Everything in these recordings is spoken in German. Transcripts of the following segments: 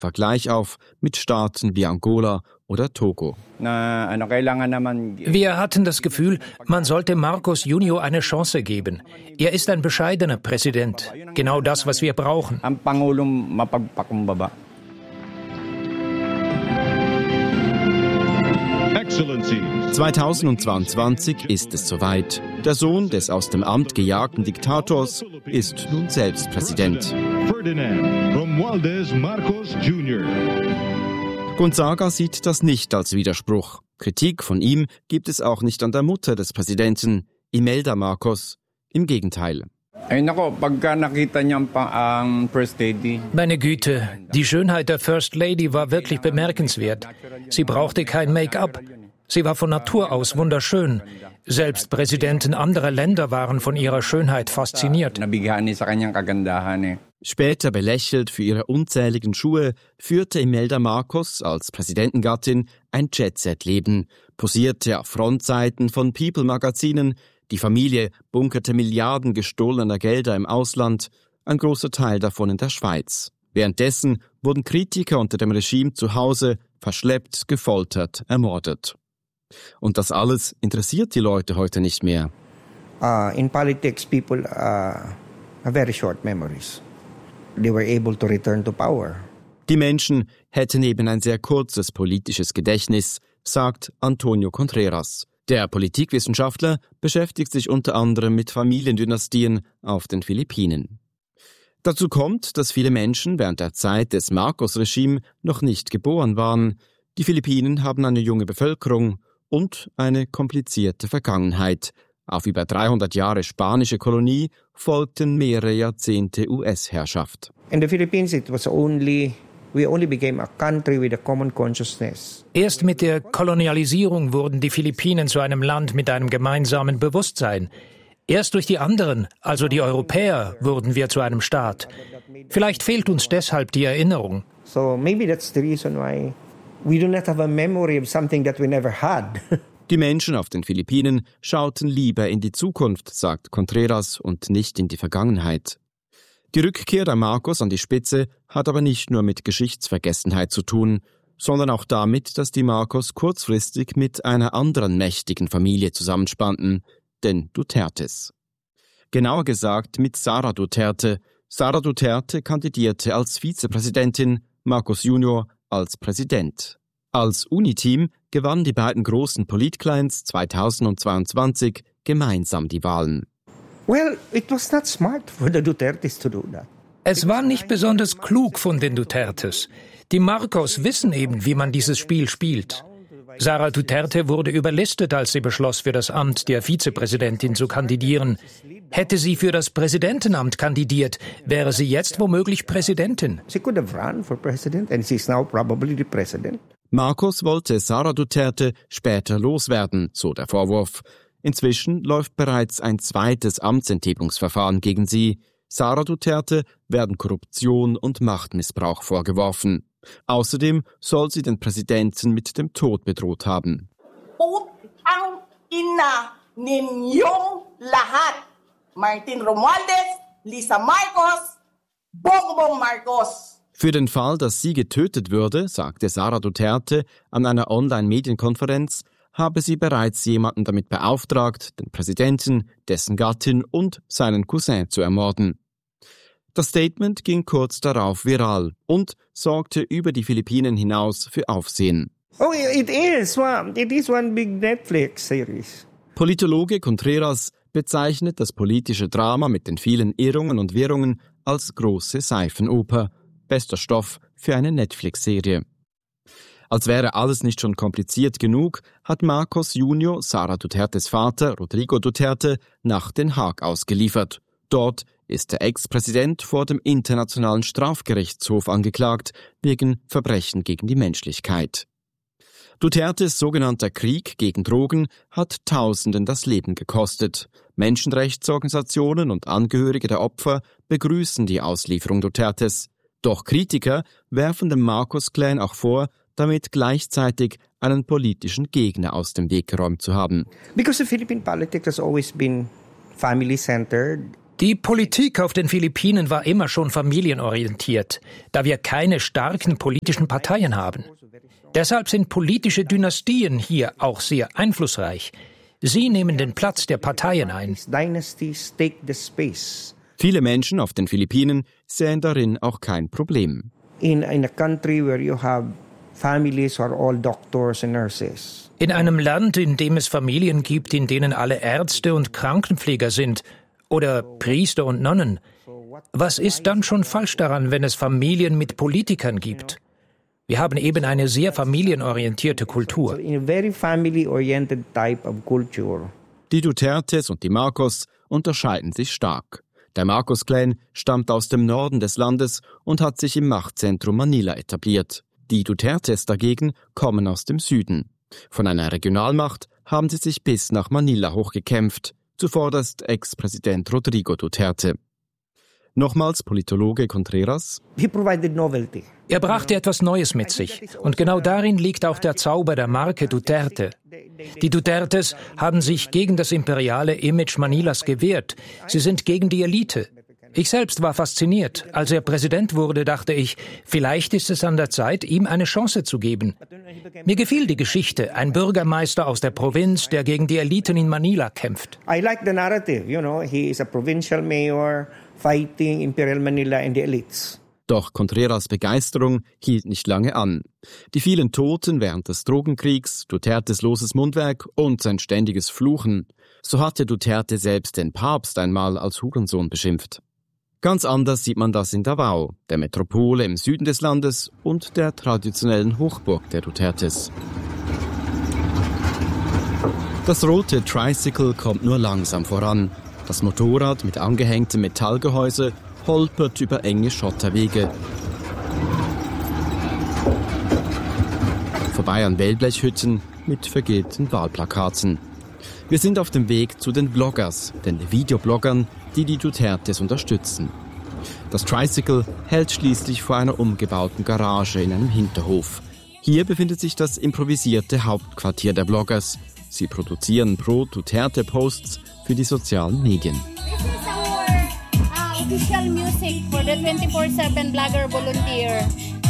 Vergleich auf mit Staaten wie Angola oder Togo. Wir hatten das Gefühl, man sollte Marcos Junior eine Chance geben. Er ist ein bescheidener Präsident. Genau das, was wir brauchen. 2022 ist es soweit. Der Sohn des aus dem Amt gejagten Diktators ist nun selbst Präsident. Ferdinand Romualdez Marcos Jr. Gonzaga sieht das nicht als Widerspruch. Kritik von ihm gibt es auch nicht an der Mutter des Präsidenten, Imelda Marcos. Im Gegenteil. Meine Güte, die Schönheit der First Lady war wirklich bemerkenswert. Sie brauchte kein Make-up. Sie war von Natur aus wunderschön. Selbst Präsidenten anderer Länder waren von ihrer Schönheit fasziniert. Später belächelt für ihre unzähligen Schuhe, führte Imelda Marcos als Präsidentengattin ein Jet-Set-Leben, posierte auf Frontseiten von People-Magazinen, die Familie bunkerte Milliarden gestohlener Gelder im Ausland, ein großer Teil davon in der Schweiz. Währenddessen wurden Kritiker unter dem Regime zu Hause verschleppt, gefoltert, ermordet. Und das alles interessiert die Leute heute nicht mehr. In politics, people have very short memories. They were able to return to power. Die Menschen hätten eben ein sehr kurzes politisches Gedächtnis, sagt Antonio Contreras. Der Politikwissenschaftler beschäftigt sich unter anderem mit Familiendynastien auf den Philippinen. Dazu kommt, dass viele Menschen während der Zeit des Marcos-Regimes noch nicht geboren waren. Die Philippinen haben eine junge Bevölkerung und eine komplizierte Vergangenheit. Auf über 300 Jahre spanische Kolonie folgten mehrere Jahrzehnte US-Herrschaft. In the Philippines we only became a country with a common consciousness. Erst mit der Kolonialisierung wurden die Philippinen zu einem Land mit einem gemeinsamen Bewusstsein. Erst durch die anderen, also die Europäer, wurden wir zu einem Staat. Vielleicht fehlt uns deshalb die Erinnerung. So maybe that's the reason why we do not have a memory of something that we never had. Die Menschen auf den Philippinen schauten lieber in die Zukunft, sagt Contreras, und nicht in die Vergangenheit. Die Rückkehr der Marcos an die Spitze hat aber nicht nur mit Geschichtsvergessenheit zu tun, sondern auch damit, dass die Marcos kurzfristig mit einer anderen mächtigen Familie zusammenspannten, den Dutertes. Genauer gesagt mit Sara Duterte. Sara Duterte kandidierte als Vizepräsidentin, Marcos Junior als Präsident. Als Uniteam gewannen die beiden großen Politclans 2022 gemeinsam die Wahlen. Well, it was not smart for the Dutertes to do that. Es war nicht besonders klug von den Dutertes. Die Marcos wissen eben, wie man dieses Spiel spielt. Sara Duterte wurde überlistet, als sie beschloss, für das Amt der Vizepräsidentin zu kandidieren. Hätte sie für das Präsidentenamt kandidiert, wäre sie jetzt womöglich Präsidentin. She could have run for president and she's now probably the president. Marcos wollte Sara Duterte später loswerden, so der Vorwurf. Inzwischen läuft bereits ein zweites Amtsenthebungsverfahren gegen sie. Sara Duterte werden Korruption und Machtmissbrauch vorgeworfen. Außerdem soll sie den Präsidenten mit dem Tod bedroht haben. Putang ina ninyong lahat. Martin Romualdez, Lisa Marcos, Bongbong Marcos. Für den Fall, dass sie getötet würde, sagte Sara Duterte an einer Online-Medienkonferenz, habe sie bereits jemanden damit beauftragt, den Präsidenten, dessen Gattin und seinen Cousin zu ermorden. Das Statement ging kurz darauf viral und sorgte über die Philippinen hinaus für Aufsehen. Oh, it is one big Netflix series. Politologe Contreras bezeichnet das politische Drama mit den vielen Irrungen und Wirrungen als große Seifenoper. Bester Stoff für eine Netflix-Serie. Als wäre alles nicht schon kompliziert genug, hat Marcos Junior Sara Dutertes Vater Rodrigo Duterte nach Den Haag ausgeliefert. Dort ist der Ex-Präsident vor dem Internationalen Strafgerichtshof angeklagt, wegen Verbrechen gegen die Menschlichkeit. Dutertes sogenannter Krieg gegen Drogen hat Tausenden das Leben gekostet. Menschenrechtsorganisationen und Angehörige der Opfer begrüßen die Auslieferung Dutertes. Doch Kritiker werfen dem Marcos-Clan auch vor, damit gleichzeitig einen politischen Gegner aus dem Weg geräumt zu haben. Because the Philippine politics has always been family-centered. Die Politik auf den Philippinen war immer schon familienorientiert, da wir keine starken politischen Parteien haben. Deshalb sind politische Dynastien hier auch sehr einflussreich. Sie nehmen den Platz der Parteien ein. Viele Menschen auf den Philippinen sehen darin auch kein Problem. In a country where you have families who are all doctors and nurses. In einem Land, in dem es Familien gibt, in denen alle Ärzte und Krankenpfleger sind oder Priester und Nonnen, was ist dann schon falsch daran, wenn es Familien mit Politikern gibt? Wir haben eben eine sehr familienorientierte Kultur. Die Dutertes und die Marcos unterscheiden sich stark. Der Marcos-Clan stammt aus dem Norden des Landes und hat sich im Machtzentrum Manila etabliert. Die Dutertes dagegen kommen aus dem Süden. Von einer Regionalmacht haben sie sich bis nach Manila hochgekämpft, zuvorderst Ex-Präsident Rodrigo Duterte. Nochmals Politologe Contreras. Er brachte etwas Neues mit sich. Und genau darin liegt auch der Zauber der Marke Duterte. Die Dutertes haben sich gegen das imperiale Image Manilas gewehrt. Sie sind gegen die Elite. Ich selbst war fasziniert. Als er Präsident wurde, dachte ich, vielleicht ist es an der Zeit, ihm eine Chance zu geben. Mir gefiel die Geschichte, ein Bürgermeister aus der Provinz, der gegen die Eliten in Manila kämpft. I like the narrative, he is a provincial mayor fighting Imperial Manila and the elites. Doch Contreras' Begeisterung hielt nicht lange an. Die vielen Toten während des Drogenkriegs, Dutertes loses Mundwerk und sein ständiges Fluchen. So hatte Duterte selbst den Papst einmal als Hurensohn beschimpft. Ganz anders sieht man das in Davao, der Metropole im Süden des Landes und der traditionellen Hochburg der Dutertes. Das rote Tricycle kommt nur langsam voran. Das Motorrad mit angehängtem Metallgehäuse holpert über enge Schotterwege. Vorbei an Wellblechhütten mit vergilbten Wahlplakaten. Wir sind auf dem Weg zu den Vloggers, den Videobloggern, die die Dutertes unterstützen. Das Tricycle hält schließlich vor einer umgebauten Garage in einem Hinterhof. Hier befindet sich das improvisierte Hauptquartier der Bloggers. Sie produzieren Pro-Duterte-Posts für die sozialen Medien. Official music for the 24/7 Blogger Volunteer.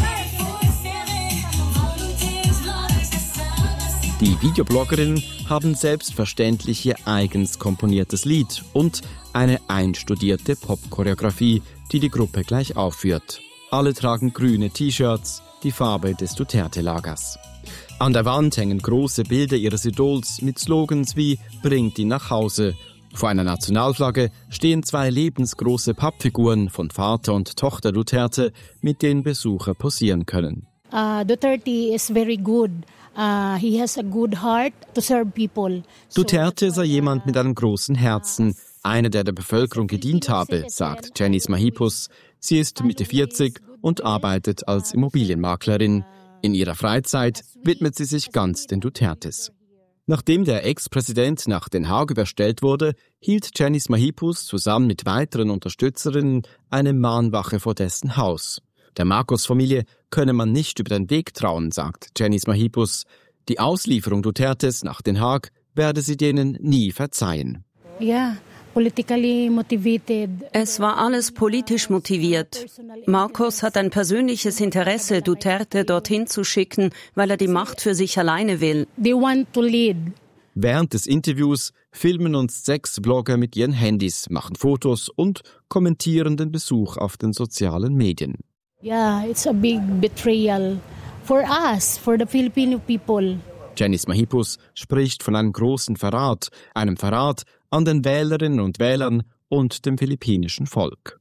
Die Videobloggerinnen haben selbstverständlich ihr eigens komponiertes Lied und eine einstudierte Pop-Choreografie, die die Gruppe gleich aufführt. Alle tragen grüne T-Shirts, die Farbe des Duterte-Lagers. An der Wand hängen große Bilder ihres Idols mit Slogans wie »Bringt ihn nach Hause«. Vor einer Nationalflagge stehen 2 lebensgroße Pappfiguren von Vater und Tochter Duterte, mit denen Besucher posieren können. Duterte is very good. He has a good heart to serve people. Duterte sei jemand mit einem großen Herzen, einer, der der Bevölkerung gedient habe, sagt Janice Mahipus. Sie ist Mitte 40 und arbeitet als Immobilienmaklerin. In ihrer Freizeit widmet sie sich ganz den Dutertes. Nachdem der Ex-Präsident nach Den Haag überstellt wurde, hielt Janice Mahipus zusammen mit weiteren Unterstützerinnen eine Mahnwache vor dessen Haus. Der Marcos-Familie könne man nicht über den Weg trauen, sagt Janice Mahipus. Die Auslieferung Dutertes nach Den Haag werde sie denen nie verzeihen. Ja, politically motivated. Es war alles politisch motiviert. Marcos hat ein persönliches Interesse, Duterte dorthin zu schicken, weil er die Macht für sich alleine will. They want to lead. Während des Interviews filmen uns 6 Blogger mit ihren Handys, machen Fotos und kommentieren den Besuch auf den sozialen Medien. Yeah, it's a big betrayal for us, for the Filipino people. Janice Mahipus spricht von einem großen Verrat, einem Verrat an den Wählerinnen und Wählern und dem philippinischen Volk.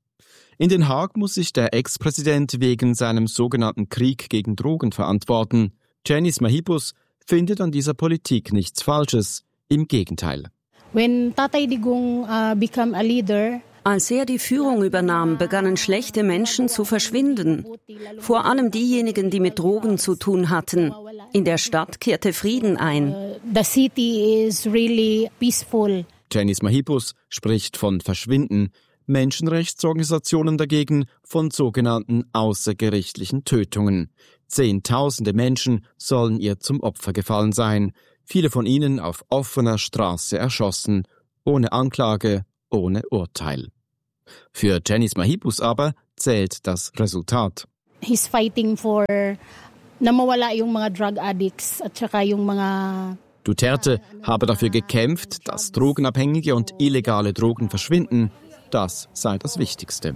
In Den Haag muss sich der Ex-Präsident wegen seinem sogenannten Krieg gegen Drogen verantworten. Janice Mahipus findet an dieser Politik nichts Falsches, im Gegenteil. When Tatay Digong became a leader, als er die Führung übernahm, begannen schlechte Menschen zu verschwinden. Vor allem diejenigen, die mit Drogen zu tun hatten. In der Stadt kehrte Frieden ein. The city is really peaceful. Janice Mahipus spricht von Verschwinden, Menschenrechtsorganisationen dagegen von sogenannten außergerichtlichen Tötungen. Zehntausende Menschen sollen ihr zum Opfer gefallen sein, viele von ihnen auf offener Straße erschossen, ohne Anklage, ohne Urteil. Für Janice Mahipus aber zählt das Resultat. He's fighting for na mawala yung mga drug addicts at saka yung mga Duterte habe dafür gekämpft, dass Drogenabhängige und illegale Drogen verschwinden. Das sei das Wichtigste.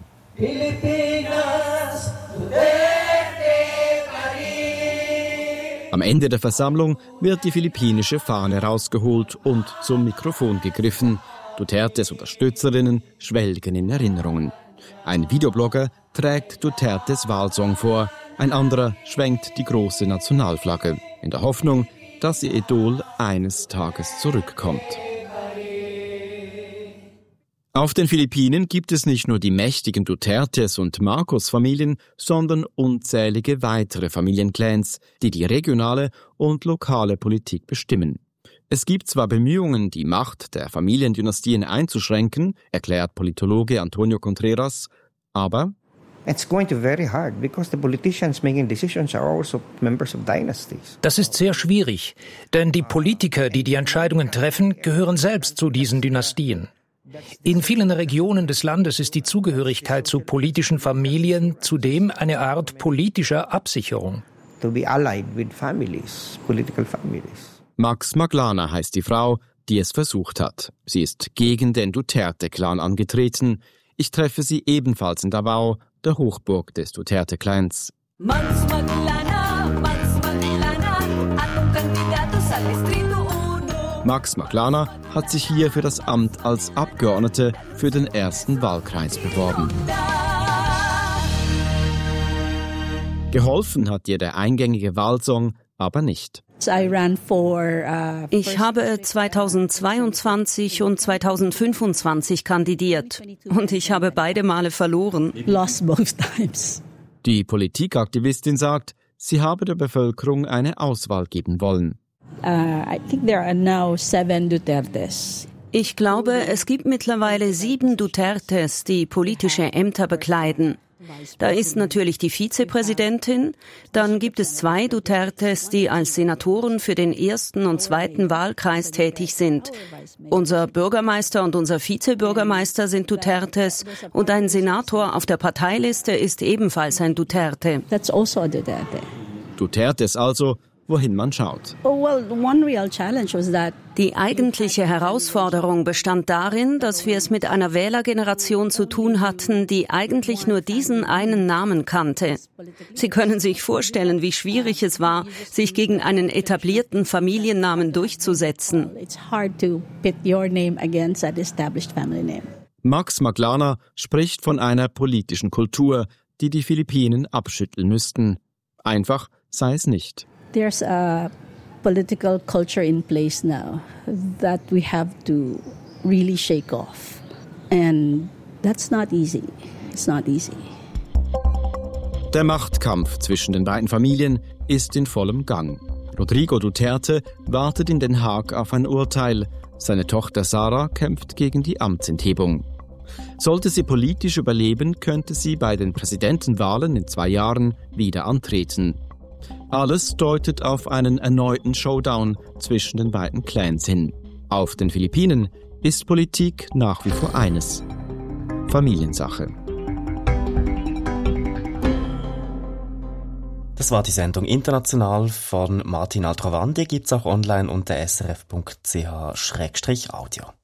Am Ende der Versammlung wird die philippinische Fahne rausgeholt und zum Mikrofon gegriffen. Dutertes Unterstützerinnen schwelgen in Erinnerungen. Ein Videoblogger trägt Dutertes Wahlsong vor, ein anderer schwenkt die große Nationalflagge, in der Hoffnung, dass ihr Idol eines Tages zurückkommt. Auf den Philippinen gibt es nicht nur die mächtigen Dutertes und Marcos-Familien, sondern unzählige weitere Familienclans, die die regionale und lokale Politik bestimmen. Es gibt zwar Bemühungen, die Macht der Familiendynastien einzuschränken, erklärt Politologe Antonio Contreras, aber it's going to be very hard because the politicians making decisions are also members of dynasties. Das ist sehr schwierig, denn die Politiker, die die Entscheidungen treffen, gehören selbst zu diesen Dynastien. In vielen Regionen des Landes ist die Zugehörigkeit zu politischen Familien zudem eine Art politischer Absicherung. To be allied with families, political families. Max Maglana heißt die Frau, die es versucht hat. Sie ist gegen den Duterte-Clan angetreten. Ich treffe sie ebenfalls in Davao, der Hochburg des Duterte-Clans. Max Maglana hat sich hier für das Amt als Abgeordnete für den ersten Wahlkreis beworben. Geholfen hat ihr der eingängige Wahlsong aber nicht. Ich habe 2022 und 2025 kandidiert und ich habe beide Male verloren. Die Politikaktivistin sagt, sie habe der Bevölkerung eine Auswahl geben wollen. Ich glaube, es gibt mittlerweile 7 Dutertes, die politische Ämter bekleiden. Da ist natürlich die Vizepräsidentin, dann gibt es 2 Dutertes, die als Senatoren für den 1. und 2. Wahlkreis tätig sind. Unser Bürgermeister und unser Vizebürgermeister sind Dutertes und ein Senator auf der Parteiliste ist ebenfalls ein Duterte. Dutertes also, wohin man schaut. Die eigentliche Herausforderung bestand darin, dass wir es mit einer Wählergeneration zu tun hatten, die eigentlich nur diesen einen Namen kannte. Sie können sich vorstellen, wie schwierig es war, sich gegen einen etablierten Familiennamen durchzusetzen. Max Maglana spricht von einer politischen Kultur, die die Philippinen abschütteln müssten. Einfach sei es nicht. There's a political culture in place now that we have to really shake off. And that's not easy. It's not easy. Der Machtkampf zwischen den beiden Familien ist in vollem Gang. Rodrigo Duterte wartet in Den Haag auf ein Urteil. Seine Tochter Sara kämpft gegen die Amtsenthebung. Sollte sie politisch überleben, könnte sie bei den Präsidentenwahlen in 2 Jahren wieder antreten. Alles deutet auf einen erneuten Showdown zwischen den beiden Clans hin. Auf den Philippinen ist Politik nach wie vor eines: Familiensache. Das war die Sendung International von Martin Altrovandi, gibt's auch online unter srf.ch/audio.